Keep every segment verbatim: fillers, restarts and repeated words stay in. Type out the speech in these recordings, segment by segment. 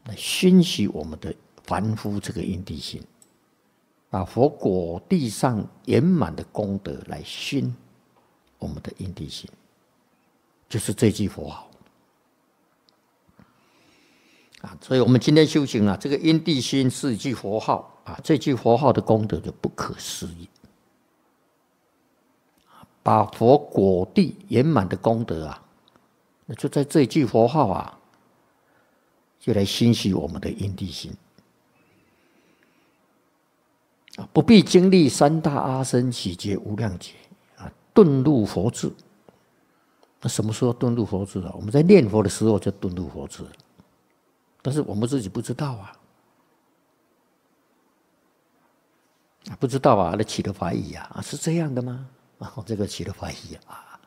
来熏习我们的凡夫这个因地心，把佛果地上圆满的功德来熏我们的因地心，就是这句佛号啊。所以我们今天修行啊，这个因地心是一句佛号啊，这句佛号的功德就不可思议。把佛果地圆满的功德啊，那就在这句佛号啊，就来欣喜我们的因地心啊，不必经历三大阿僧祇劫无量劫啊，顿入佛智。那什么时候顿入佛智啊？我们在念佛的时候就顿入佛智了，但是我们自己不知道啊，不知道啊，那起了怀疑啊，是这样的吗？啊，这个起了怀疑啊，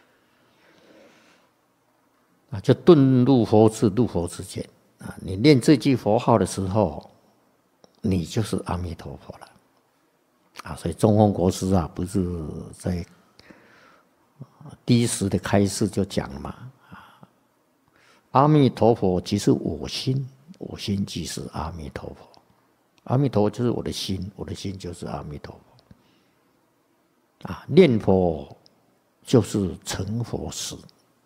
啊，就顿入佛智，入佛之见啊。你念这句佛号的时候，你就是阿弥陀佛了啊。所以中峰国师啊，不是在第一时的开示就讲了嘛啊，阿弥陀佛即是我心，我心即是阿弥陀佛，阿弥陀佛就是我的心，我的心就是阿弥陀佛。啊，念佛就是成佛时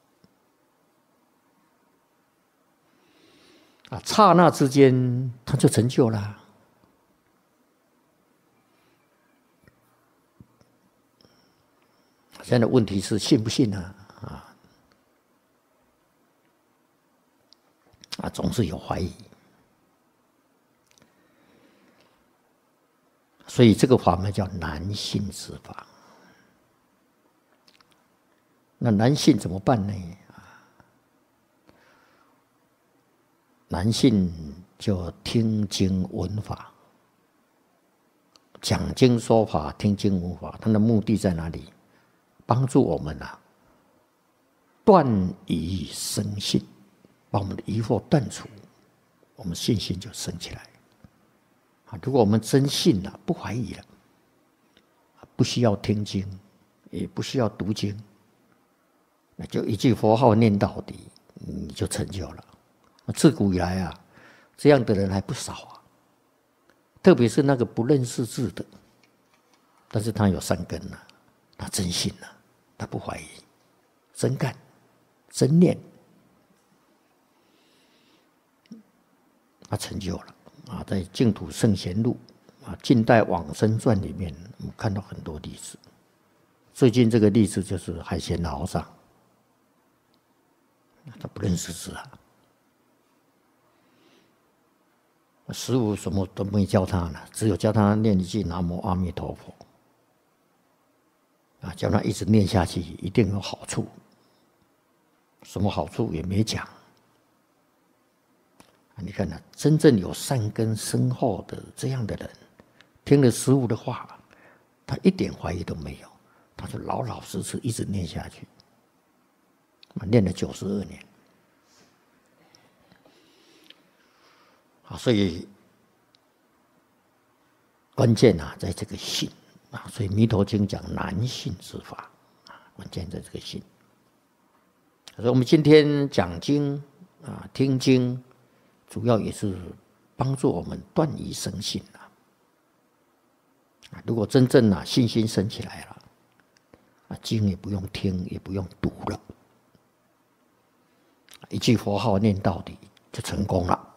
啊，刹那之间他就成就了。现在的问题是信不信啊？啊，啊，总是有怀疑，所以这个法门叫难信之法。那难信怎么办呢？难信就听经闻法，讲经说法，听经闻法，它的目的在哪里？帮助我们啊，断疑生信，把我们的疑惑断除，我们信心就升起来。啊，如果我们真信了，不怀疑了，不需要听经，也不需要读经。那就一句佛号念到底，你就成就了。自古以来啊，这样的人还不少啊。特别是那个不认识字的，但是他有善根了、啊，他真信了、啊，他不怀疑，真干，真念，他成就了啊。在《净土圣贤录》啊，《近代往生传》里面，我们看到很多例子。最近这个例子就是海贤老和尚。他不认识字啊，师父什么都没教他呢，只有教他念一句南无阿弥陀佛，啊，叫他一直念下去，一定有好处。什么好处也没讲。你看呢，真正有善根深厚的这样的人，听了师父的话，他一点怀疑都没有，他就老老实实一直念下去。念了九十二年，啊，所以关键啊，在这个信啊，所以《弥陀经》讲难信之法啊，关键在这个信。所以我们今天讲经啊，听经，主要也是帮助我们断疑生信啊。如果真正啊信心升起来了，啊，经也不用听，也不用读了。一句佛号念到底就成功了。